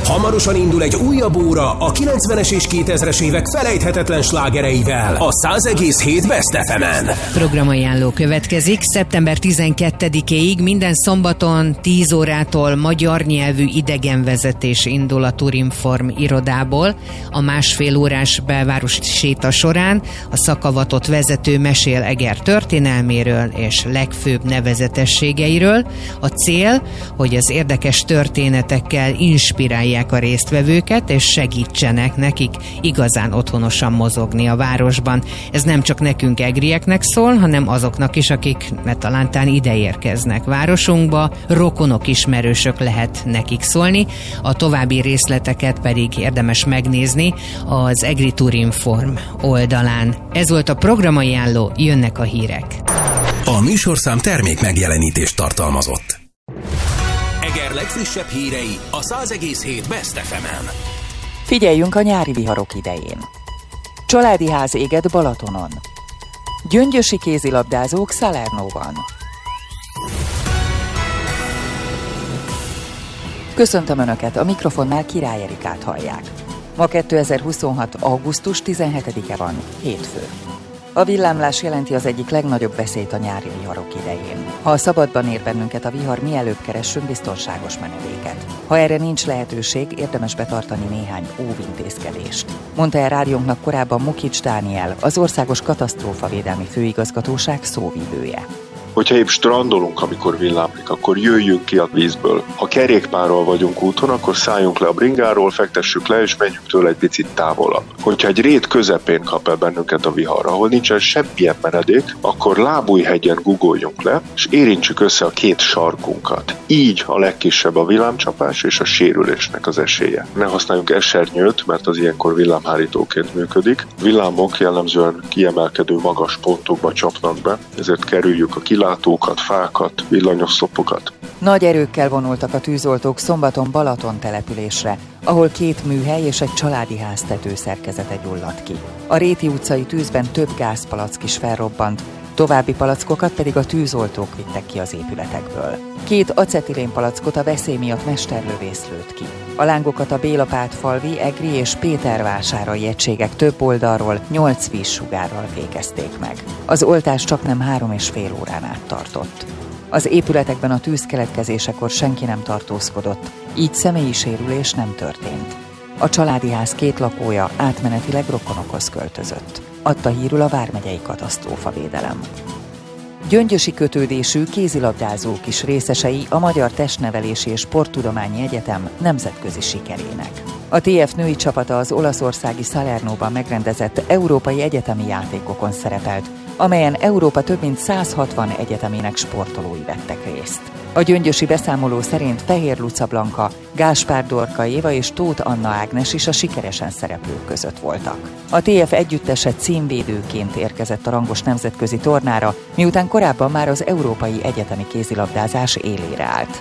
Hamarosan indul egy újabb óra a 90-es és 2000-es évek felejthetetlen slágereivel a 100,7 Best FM-en. Programajánló következik. Szeptember 12-éig minden szombaton 10 órától magyar nyelvű idegenvezetés indul a Turinform irodából. A másfél órás belváros séta során a szakavatott vezető mesél Eger történelméről és legfőbb nevezetességeiről. A cél, hogy az érdekes történetekkel inspirálják a résztvevőket, és segítsenek nekik igazán otthonosan mozogni a városban. Ez nem csak nekünk egrieknek szól, hanem azoknak is, akik talántán ide érkeznek városunkba, rokonok, ismerősök lehet nekik szólni. A további részleteket pedig érdemes megnézni az Egri Turinform oldalán. Ez volt a programajánló, jönnek a hírek. A műsorszám termék megjelenítést tartalmazott. Eger legfrissebb hírei a 100,7 Best FM-en. Figyeljünk a nyári viharok idején. Családi ház éget Balatonon. Gyöngyösi kézilabdázók Salernóban. Köszöntöm Önöket, a mikrofonnál Király Erikát hallják. Ma 2026. augusztus 17-e van, hétfő. A villámlás jelenti az egyik legnagyobb veszélyt a nyári viharok idején. Ha a szabadban ér bennünket a vihar, mielőbb keressünk biztonságos menedéket. Ha erre nincs lehetőség, érdemes betartani néhány óvintézkedést. Mondta el rádiónknak korábban Mukics Dániel, az Országos Katasztrófavédelmi Főigazgatóság szóvivője. Hogyha épp strandolunk, amikor villámlik, akkor jöjjünk ki a vízből. Ha kerékpárral vagyunk úton, akkor szálljunk le a bringáról, fektessük le, és menjünk tőle egy picit távolabb. Hogyha egy rét közepén kap el bennünket a vihar, ahol nincsen semmilyen menedék, akkor Lábújhegyen guggoljunk le, és érintsük össze a két sarkunkat. Így a legkisebb a villámcsapás és a sérülésnek az esélye. Ne használjunk esernyőt, mert az ilyenkor villámhárítóként működik. Villámok jellemzően kiemelkedő magas pontokba csapnak be, ezért kerüljük a kilátókat, fákat, villanyoszlopokat. Nagy erőkkel vonultak a tűzoltók szombaton Balaton településre, ahol 2 műhely és egy családi ház tetőszerkezete gyulladt ki. A Réti utcai tűzben több gázpalack is felrobbant, további palackokat pedig a tűzoltók vittek ki az épületekből. 2 acetilénpalackot a veszély miatt mesterlövész lőtt ki. A lángokat a Bélapátfalvi, Egri és Pétervásárai egységek több oldalról 8 vízsugárral végezték meg. Az oltás csaknem 3,5 órán át tartott. Az épületekben a tűzkeletkezésekor senki nem tartózkodott, így személyi sérülés nem történt. A családi ház 2 lakója átmenetileg rokonokhoz költözött. Adta hírül a vármegyei katasztrófavédelem. Gyöngyösi kötődésű kézilabdázók is részesei a Magyar Testnevelési és Sporttudományi Egyetem nemzetközi sikerének. A TF női csapata az olaszországi Salernóban megrendezett európai egyetemi játékokon szerepelt, amelyen Európa több mint 160 egyetemének sportolói vettek részt. A gyöngyösi beszámoló szerint Fehér Luca Blanka, Gáspár Dorka Éva és Tóth Anna Ágnes is a sikeresen szereplők között voltak. A TF együttese címvédőként érkezett a rangos nemzetközi tornára, miután korábban már az európai egyetemi kézilabdázás élére állt.